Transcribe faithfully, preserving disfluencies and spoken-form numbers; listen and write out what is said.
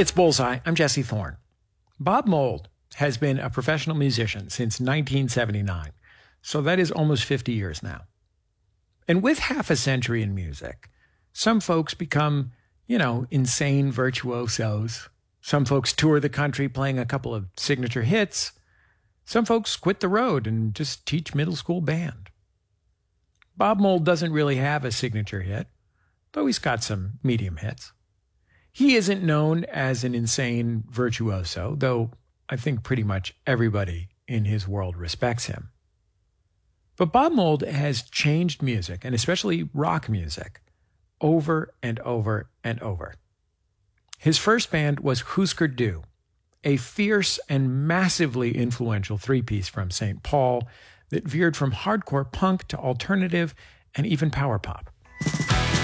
It's Bullseye. I'm Jesse Thorne. Bob Mould has been a professional musician since nineteen seventy-nine, so that is almost fifty years now. And with half a century in music, some folks become, you know, insane virtuosos. Some folks tour the country playing a couple of signature hits. Some folks quit the road and just teach middle school band. Bob Mould doesn't really have a signature hit, though he's got some medium hits. He isn't known as an insane virtuoso, though I think pretty much everybody in his world respects him. But Bob Mould has changed music, and especially rock music, over and over and over. His first band was Husker Du, a fierce and massively influential three-piece from Saint Paul that veered from hardcore punk to alternative and even power pop.